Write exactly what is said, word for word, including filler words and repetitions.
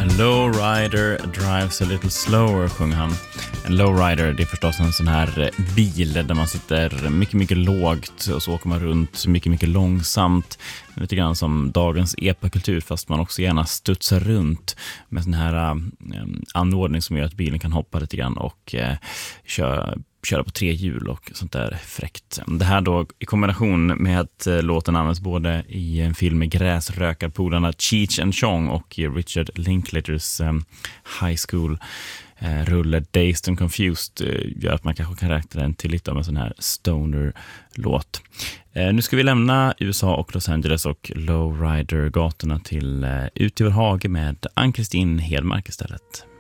A lowrider drives a little slower, sjöng han. En lowrider, det är förstås en sån här bil där man sitter mycket, mycket lågt och så åker man runt mycket, mycket långsamt. Lite grann som dagens epakultur, fast man också gärna studsar runt med sån här eh, anordning som gör att bilen kan hoppa lite grann och eh, köra köra på tre hjul och sånt där fräckt. Det här då i kombination med att eh, låten används både i en film med gräsrökarpolarna Cheech and Chong och i Richard Linklaters eh, High School eh, rulle Dazed and Confused eh, gör att man kanske kan räkna den till lite av en sån här stoner-låt. Eh, nu ska vi lämna U S A och Los Angeles och Lowrider-gatorna till eh, ut i vår hage med Ann-Kristin Hedmark istället.